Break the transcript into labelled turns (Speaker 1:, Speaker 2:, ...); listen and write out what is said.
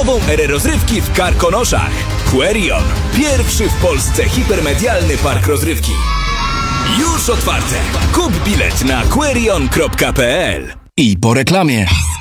Speaker 1: nową erę rozrywki w Karkonoszach. Querion. Pierwszy w Polsce hipermedialny park rozrywki. Już otwarte. Kup bilet na querion.pl.
Speaker 2: I po reklamie.